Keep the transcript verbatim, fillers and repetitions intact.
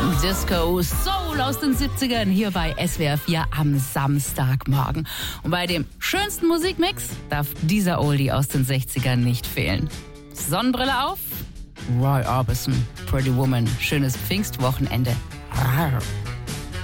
Disco Soul aus den siebzigern hier bei S W R vier am Samstagmorgen. Und bei dem schönsten Musikmix darf dieser Oldie aus den sechzigern nicht fehlen. Sonnenbrille auf, Roy Orbison, Pretty Woman, schönes Pfingstwochenende. Rar.